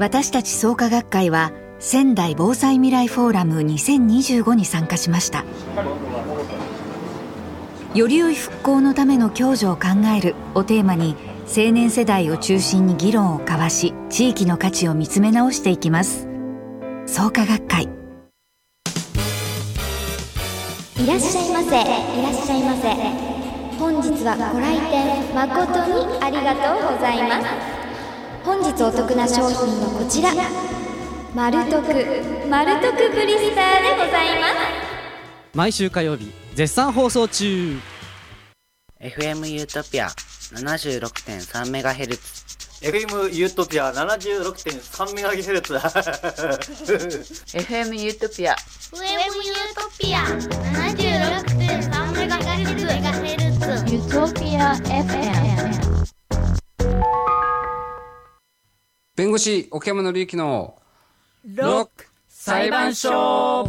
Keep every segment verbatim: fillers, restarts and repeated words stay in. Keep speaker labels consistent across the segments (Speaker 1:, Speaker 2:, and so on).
Speaker 1: 私たち創価学会は仙台防災未来フォーラムにせんにじゅうごに参加しました。より良い復興のための共助を考えるをテーマに、青年世代を中心に議論を交わし、地域の価値を見つめ直していきます。創価学会。
Speaker 2: いらっしゃいませ、いらっしゃいませ。本日はご来店誠にありがとうございます。本日お得な商品はこちら、マルトクマルトクブリスターでございます。
Speaker 3: 毎週火曜日絶賛放送中。
Speaker 4: エフエム ユートピア ななじゅうろくてんさんメガヘルツ、
Speaker 5: エフエム ユートピア ななじゅうろくてんさんメガヘルツ
Speaker 6: エフエム ユートピア
Speaker 2: エフエム ユートピア ななじゅうろくてんさんメガヘルツ、ユートピア エフエム。
Speaker 7: 弁護士奥山紀之の
Speaker 3: ロック裁判所。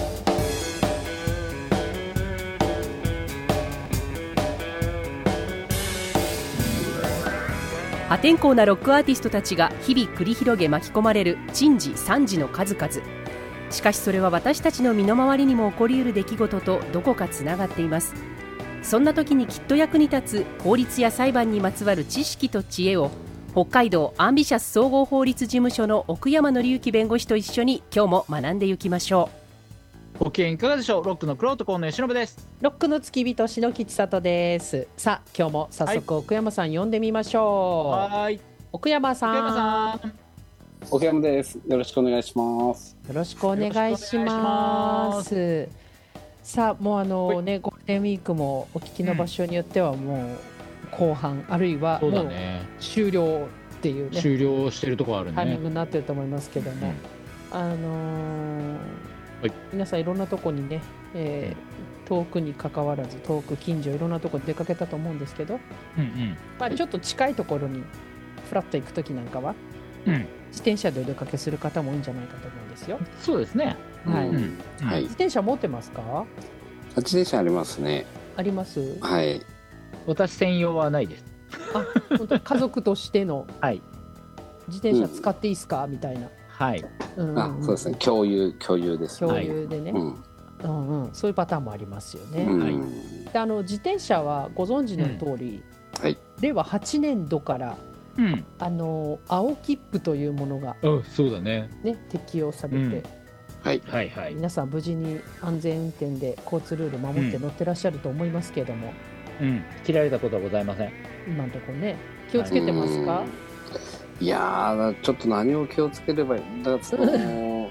Speaker 8: 破天荒なロックアーティストたちが日々繰り広げ巻き込まれる珍事惨事の数々。しかしそれは私たちの身の回りにも起こりうる出来事とどこかつながっています。そんな時にきっと役に立つ法律や裁判にまつわる知識と知恵を、北海道アンビシャス総合法律事務所の奥山紀之弁護士と一緒に今日も学んでいきましょ
Speaker 9: う。ご機嫌いかがでしょう。ロックの玄人河野由伸です。
Speaker 10: ロックの付き人篠木千里です。さあ今日も早速奥山さん呼んでみましょう。はい、奥山さん。奥山さん。
Speaker 11: 奥山です。よろしくお願いします。
Speaker 10: よろしくお願いします。さあもうあのね、ゴールデンウィークもお聞きの場所によってはもう後半、あるいはもう終了っていうね、
Speaker 9: 終了してるところあるね、
Speaker 10: タイミングになってると思いますけども、うん、あのーはい、皆さんいろんなとこにね、えー、遠くに関わらず遠く近所いろんなとこに出かけたと思うんですけど、うんうん、まあ、ちょっと近いところにフラッと行くときなんかは、うん、自転車でお出かけする方も多いんじゃないかと思うんですよ。
Speaker 9: そうですね、
Speaker 10: はい、
Speaker 11: うんはい、
Speaker 10: 自転車持ってますか？
Speaker 11: 自転車ありますね。
Speaker 10: あります。
Speaker 11: はい。
Speaker 9: 私専用はないです。
Speaker 10: あ、本当家族としての、
Speaker 9: はい、
Speaker 10: 自転車使っていいですか、うん、みたいな。
Speaker 9: はい、
Speaker 10: うんうん、
Speaker 11: あ、そうですね、共有共有ですね。
Speaker 10: 共有でね、はい、うんうん、そういうパターンもありますよね。
Speaker 11: うん、
Speaker 10: はい、であの自転車はご存知の通り、うん、はい、れいわはちねんどから、うん、あの青切符というものが、
Speaker 9: あ、そうだね、
Speaker 10: ね、適用されて、うん、
Speaker 11: はい
Speaker 9: はいはい、
Speaker 10: 皆さん無事に安全運転で交通ルール守って乗ってらっしゃると思いますけれども、
Speaker 9: うん、切られたことはございません。
Speaker 10: 今のところね、気をつけてますか？
Speaker 11: いやー、ちょっと何を気をつければいいんだ。その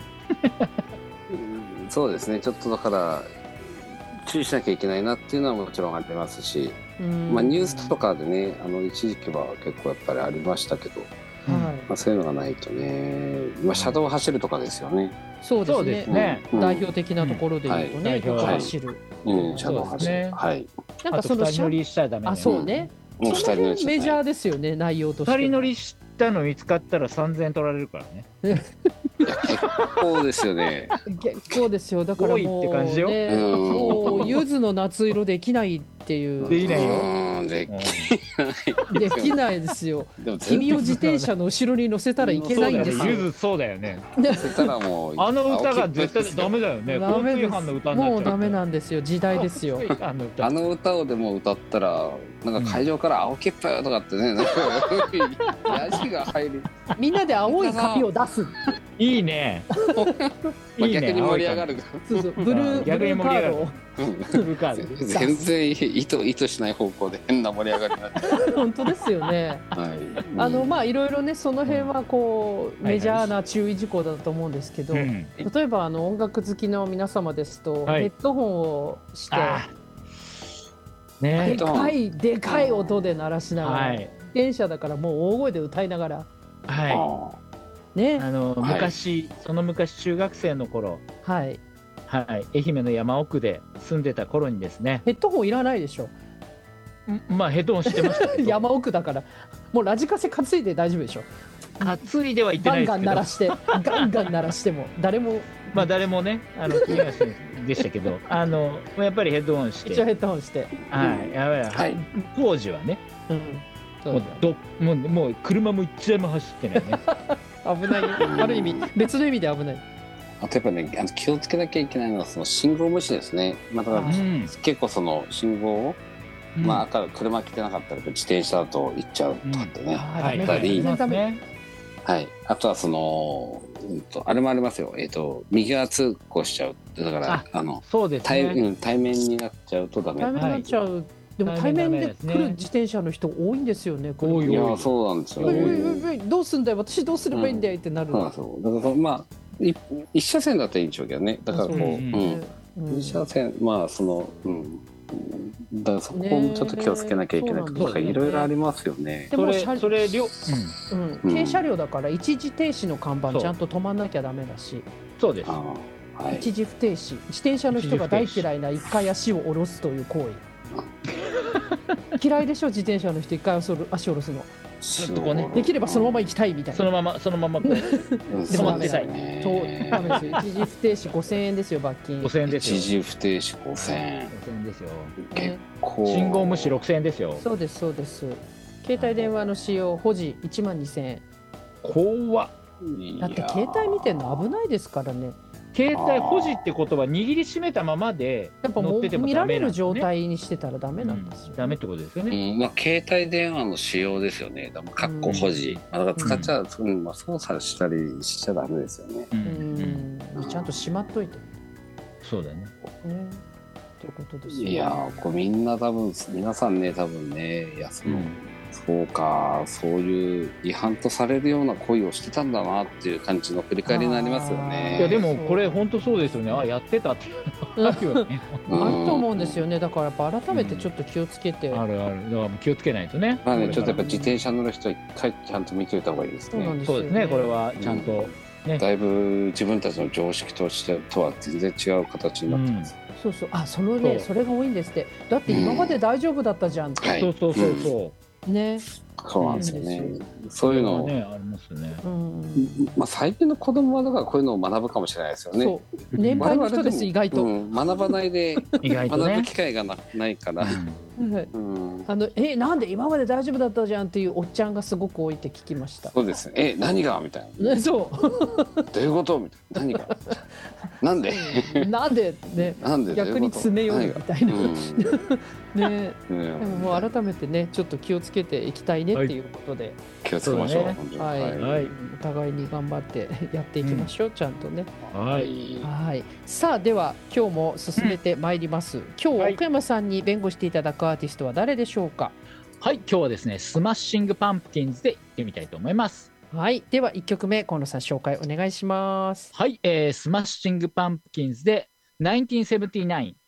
Speaker 11: そうですね、ちょっとだから注意しなきゃいけないなっていうのはもちろんありますし、まあ、ニュースとかでね、あの一時期は結構やっぱりありましたけど、はい、まあ、そういうのがないとね、まあ、車道を走るとかですよね。
Speaker 10: そうです ね, ですね、うん、代表的なところでいうとね、うん、はい、走る、
Speaker 11: うん、車道を走る、ね、はい、
Speaker 9: なんかそのあとふたり乗りしちゃダメね。
Speaker 10: あ、そうね、うん、その辺メジャーですよね、内容として。ふたり
Speaker 9: 乗りしたの見つかったらさんぜんえん取られるからね。
Speaker 11: いや結構ですよね。
Speaker 10: 結構ですよ。だからもう、ね、多いって感じよ。もう柚子の夏色できないっていう。
Speaker 9: できないよ。
Speaker 11: できない。
Speaker 10: できないですよ。君を自転車の後ろに乗せたらいけないんですよ。
Speaker 9: 柚子そうだよね。
Speaker 11: 乗せたらもう
Speaker 9: あの歌が絶対ダメだよね。
Speaker 10: ダメです。もうダメなんですよ。時代ですよ。
Speaker 11: あの歌をでも歌ったらなんか会場から青切符とかってね、なんかヤジが入る。
Speaker 10: みんなで青い紙を出す。
Speaker 9: いいね。
Speaker 11: まあ逆に盛り上がる。
Speaker 10: そうそう、ブルー
Speaker 9: 逆に盛り上がる。ブルーカード。
Speaker 11: 全然意図意図しない方向で変な盛り上がりになって。
Speaker 10: 本当ですよね。はい。あのまあいろいろね、その辺はこうメジャーな注意事項だと思うんですけど、例えばあの音楽好きの皆様ですとヘッドホンをして、でかいでかい音で鳴らしながら、自転車だからもう大声で歌いながら。
Speaker 9: はい。ね、あの昔、はい、その昔中学生の頃、
Speaker 10: はい
Speaker 9: はい、愛媛の山奥で住んでた頃にですね、
Speaker 10: ヘッドホンいらないでしょ。
Speaker 9: まあヘッドホンしてましたけど
Speaker 10: 山奥だからもうラジカセ担いで大丈夫でしょ。
Speaker 9: 担いではいってないですけど、
Speaker 10: ガンガン鳴らしてガンガン鳴らしても誰も
Speaker 9: まあ誰もね、あの気がしでしたけど、あのやっぱりヘッドホンして、
Speaker 10: 一応ヘッドホンして、
Speaker 9: はい、やばい、はい、当時はね、うん、 もうどもうもう車も一台も走ってないね。
Speaker 10: 危ないよ。ある意味別の意味で危ない。
Speaker 11: あとやっぱね、あの気をつけなきゃいけないのはその信号無視ですね。まあ、だから、うん、結構その信号を、うん、まあ赤車来てなかったら自転車だと行っちゃうとかってね、あったり、はい、あとはその、うんと、あれもありますよ。えっ、ー、と右側通行しちゃう。だからあ、あの
Speaker 9: そうですね、
Speaker 11: 対、うん、対面になっちゃうとダメ。
Speaker 10: 対面になっちゃう。でも対面で来る自転車の人多いんですよね。
Speaker 11: 多い。いや、そうなんですよ。
Speaker 10: どうすんだよ、私どうすればいいんだよってなる。
Speaker 11: そうそう。だからまあ一車線だったらいいんでしょうけどね。だからこう、うん、一車線、まあその、うん、だからそこもちょっと気をつけなきゃいけないとかいろいろありますよね。
Speaker 10: でも
Speaker 9: それ両、
Speaker 10: うん、軽車両だから一時停止の看板ちゃんと止まんなきゃダメだし。
Speaker 9: そうです。
Speaker 10: 一時不停止。自転車の人が大嫌いな一回足を下ろすという行為。嫌いでしょ、自転車の人一回足を下ろすの。
Speaker 9: ずっとこうね、
Speaker 10: できればそのまま行きたいみたいな。
Speaker 9: そのままそのままこう止まってたい。
Speaker 10: そうダメですよ。一時不停止ごせんえんですよ、罰金。
Speaker 9: ごせんえんですよ。
Speaker 11: 一時不停止ごせんえん。
Speaker 9: ごせんえんですよ。
Speaker 11: 結構。
Speaker 9: 信号無視ろくせんえんですよ。
Speaker 10: そうですそうです。携帯電話の使用保持いちまんにせんえん。
Speaker 9: 怖っ。
Speaker 10: だって携帯見てんの危ないですからね。
Speaker 9: 携帯保持ってことは握りしめたままで乗ってても
Speaker 10: 見られる状態にしてたらダメなんですよ。
Speaker 9: ダメってことですよね。
Speaker 11: まあ携帯電話の使用ですよね。だから括弧保持。だから使っちゃう、まあ操作したりしちゃダメですよね。
Speaker 10: うん。ちゃんとしまっといて。
Speaker 9: そうだね。
Speaker 10: ね。ということですよ。
Speaker 11: いやこうみんな多分皆さんね多分ねいやその。そうか、そういう違反とされるような行為をしてたんだなっていう感じの振り返りになりますよね。
Speaker 9: いやでもこれ本当そうですよね。あ、やってたってあるよね。
Speaker 10: あると思うんですよね。だからやっぱ改めてちょっと気をつけて。
Speaker 9: あるある。だから気をつけないとね。
Speaker 11: まあね、ちょっとやっぱ自転車乗る人は一回ちゃんと見といた方がいいですね。
Speaker 9: そうですね。これはちゃんとね。
Speaker 11: だいぶ自分たちの常識としてとは全然違う形になってます。
Speaker 10: そうそう。あ、そのね、それが多いんですって。だって今まで大丈夫だったじゃんって。
Speaker 9: そうそうそうそう。
Speaker 10: ね。
Speaker 11: そうなんですよね。そういうの
Speaker 9: ね、ありますね。
Speaker 11: まあ最近の子供はだからこういうのを学ぶかもしれないですよね。
Speaker 10: そう。年配の人です意外と。
Speaker 11: 学ばないで学ぶ機会がないから。あ
Speaker 10: のえなんで今まで大丈夫だったじゃんっていうおっちゃんがすごく多いって聞きました。
Speaker 11: そうですね。え何がみたいな。
Speaker 10: そう。
Speaker 11: どういうことみたいな。何が。なんで。
Speaker 10: なんでね。
Speaker 11: なんで
Speaker 10: 逆に詰めようみたいな。ね。でももう改めてねちょっと気をつけていきたいねっていうことで。
Speaker 11: 気をつけましょう。
Speaker 10: はい。お互いに頑張ってやっていきましょうちゃんとね。
Speaker 9: はい。
Speaker 10: はい。さあでは今日も進めてまいります。今日奥山さんに弁護していただくアーティストは誰でしょうか。
Speaker 9: はい。今日はですねスマッシングパンプキンズでいってみたいと思います。
Speaker 10: はい。ではいっきょくめ河野さん紹介お願いします。
Speaker 9: はい。えー、スマッシングパンプキンズでナインティーンセブンティーナイン